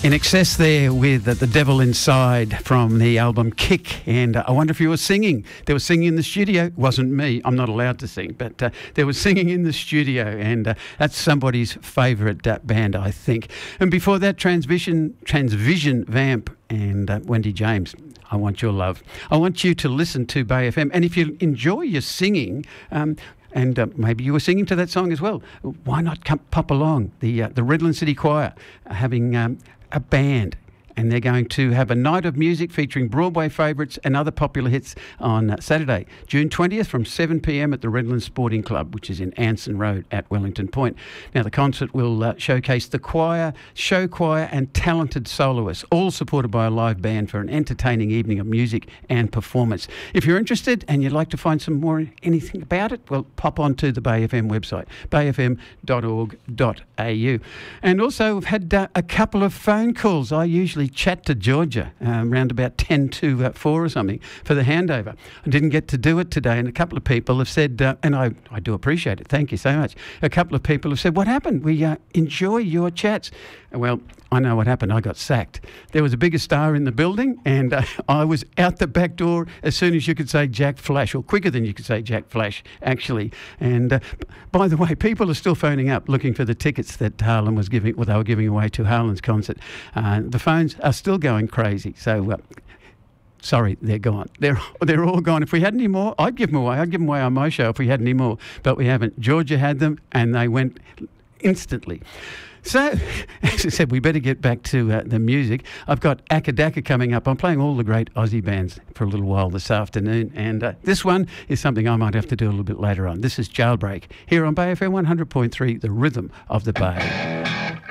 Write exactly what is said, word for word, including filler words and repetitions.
In Excess there with uh, The Devil Inside from the album Kick. And uh, I wonder if you were singing. There was singing in the studio. It wasn't me. I'm not allowed to sing. But uh, there was singing in the studio. And uh, that's somebody's favourite uh, band, I think. And before that, Transvision, Transvision Vamp and uh, Wendy James. I want your love. I want you to listen to Bay F M. And if you enjoy your singing... Um, And uh, maybe you were singing to that song as well. Why not come, pop along? The uh, the Redland City Choir are having um, a band, and they're going to have a night of music featuring Broadway favourites and other popular hits on uh, Saturday, June twentieth from seven p m at the Redland Sporting Club, which is in Anson Road at Wellington Point. Now, the concert will uh, showcase the choir, show choir and talented soloists, all supported by a live band for an entertaining evening of music and performance. If you're interested and you'd like to find some more anything about it, well, pop on to the Bay F M website, bay f m dot org dot a u. And also, we've had uh, a couple of phone calls. I usually chat to Georgia um, around about ten to four or something for the handover. I didn't get to do it today, and a couple of people have said, uh, and I, I do appreciate it, thank you so much. A couple of people have said, what happened? We uh, enjoy your chats. Well, I know what happened. I got sacked. There was a bigger star in the building, and uh, I was out the back door as soon as you could say Jack Flash, or quicker than you could say Jack Flash, actually. And uh, by the way, people are still phoning up looking for the tickets that Harlan was giving, well, they were giving away to Harlan's concert. Uh, the phones are still going crazy. So, uh, sorry, they're gone. They're they're all gone. If we had any more, I'd give them away. I'd give them away on my show if we had any more. But we haven't. Georgia had them, and they went instantly. So, as I said, we better get back to uh, the music. I've got Akadaka coming up. I'm playing all the great Aussie bands for a little while this afternoon. And uh, this one is something I might have to do a little bit later on. This is Jailbreak here on Bay F M one hundred point three, the rhythm of the Bay.